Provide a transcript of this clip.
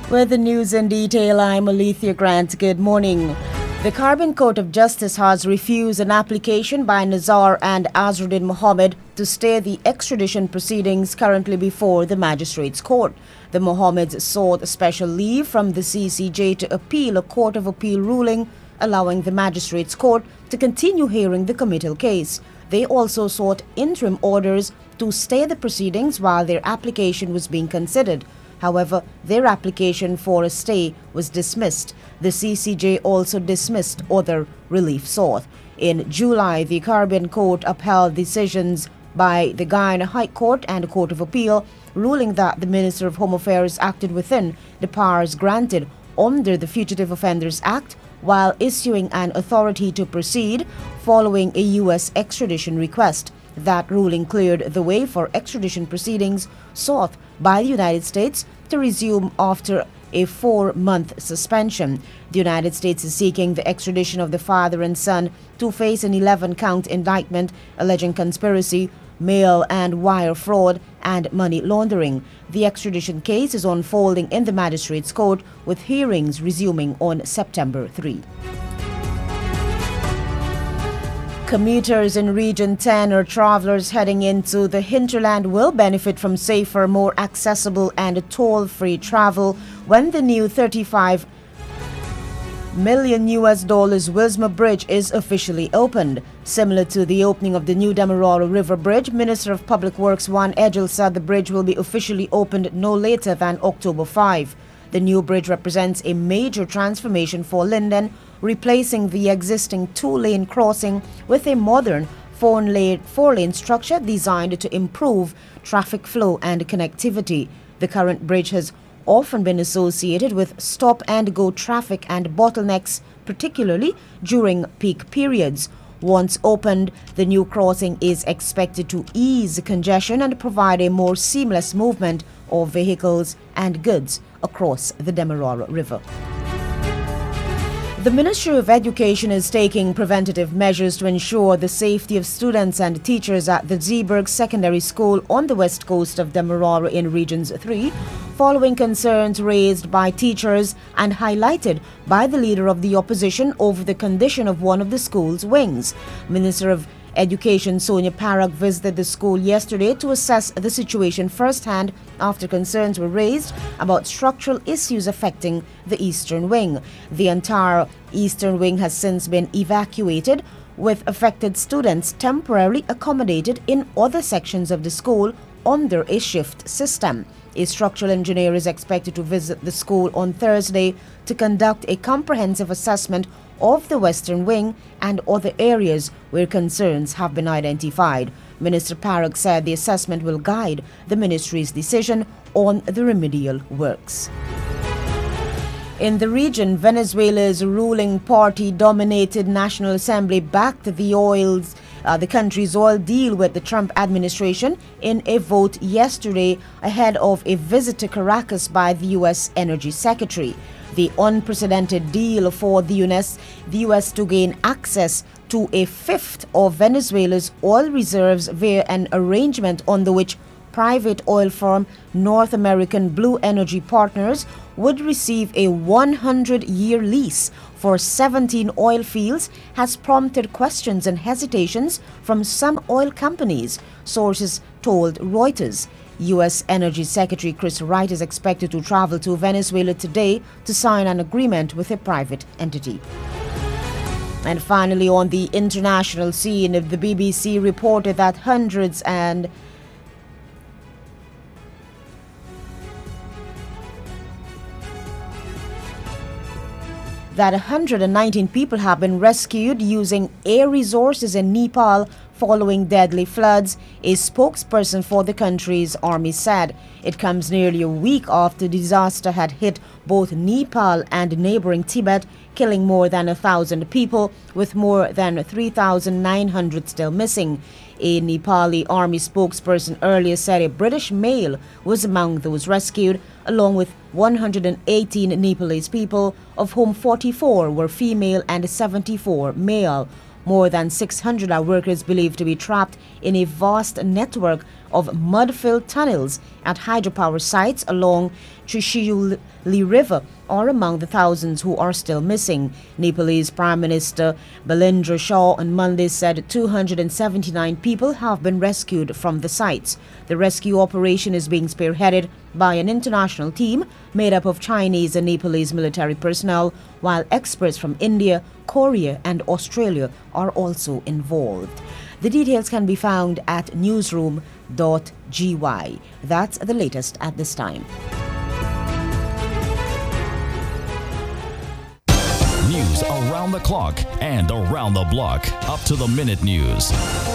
With the news in detail, I'm Alethea Grant. Good morning. The Carbon Court of Justice has refused an application by Nazar and Azruddin Mohammed to stay the extradition proceedings currently before the Magistrates Court. The Mohammeds sought special leave from the CCJ to appeal a Court of Appeal ruling allowing the Magistrates Court to continue hearing the committal case. They also sought interim orders to stay the proceedings while their application was being considered. However, their application for a stay was dismissed. The CCJ also dismissed other relief sought. In July, the Carbon Court upheld decisions by the Guyana High Court and Court of Appeal, ruling that the Minister of Home Affairs acted within the powers granted under the Fugitive Offenders Act while issuing an authority to proceed following a U.S. extradition request. That ruling cleared the way for extradition proceedings sought by the United States to resume after a 4-month suspension. The United States is seeking the extradition of the father and son to face an 11-count indictment alleging conspiracy, mail and wire fraud, and money laundering. The extradition case is unfolding in the Magistrates Court, with hearings resuming on September 3. Commuters in Region 10 or travelers heading into the hinterland will benefit from safer, more accessible and toll-free travel when the new $35 million Wisma Bridge is officially opened. Similar to the opening of the new Demerara River Bridge, Minister of Public Works Juan Edgell said the bridge will be officially opened no later than October 5. The new bridge represents a major transformation for Linden, replacing the existing 2-lane crossing with a modern 4-lane structure designed to improve traffic flow and connectivity. The current bridge has often been associated with stop-and-go traffic and bottlenecks, particularly during peak periods. Once opened, the new crossing is expected to ease congestion and provide a more seamless movement of vehicles and goods across the Demerara River. The Ministry of Education is taking preventative measures to ensure the safety of students and teachers at the Zeeburg Secondary School on the west coast of Demerara in Regions 3, following concerns raised by teachers and highlighted by the Leader of the Opposition over the condition of one of the school's wings. Minister of Education Sonia Parag visited the school yesterday to assess the situation firsthand after concerns were raised about structural issues affecting the Eastern Wing. The entire Eastern Wing has since been evacuated, with affected students temporarily accommodated in other sections of the school under a shift system. A structural engineer is expected to visit the school on Thursday to conduct a comprehensive assessment of the Western Wing and other areas where concerns have been identified. Minister Parag said the assessment will guide the ministry's decision on the remedial works. In the region, Venezuela's ruling party-dominated National Assembly backed the country's oil deal with the Trump administration in a vote yesterday ahead of a visit to Caracas by the U.S. Energy Secretary. The unprecedented deal for the U.S. to gain access to a fifth of Venezuela's oil reserves via an arrangement under which private oil firm North American Blue Energy Partners would receive a 100-year lease for 17 oil fields has prompted questions and hesitations from some oil companies, sources told Reuters. U.S. Energy Secretary Chris Wright is expected to travel to Venezuela today to sign an agreement with a private entity. And finally, on the international scene, the BBC reported that 119 people have been rescued using air resources in Nepal following deadly floods, a spokesperson for the country's army said. It comes nearly a week after the disaster had hit both Nepal and neighboring Tibet, killing more than 1,000 people, with more than 3,900 still missing. A Nepali army spokesperson earlier said a British male was among those rescued, along with 118 Nepalese people, of whom 44 were female and 74 male. More than 600 are workers believed to be trapped in a vast network of mud-filled tunnels at hydropower sites along Trishuli River are among the thousands who are still missing. Nepalese Prime Minister Balendra Shah on Monday said 279 people have been rescued from the sites. The rescue operation is being spearheaded by an international team made up of Chinese and Nepalese military personnel, while experts from India, Korea and Australia are also involved. The details can be found at newsroom.gy. That's the latest at this time. News around the clock and around the block. Up to the minute news.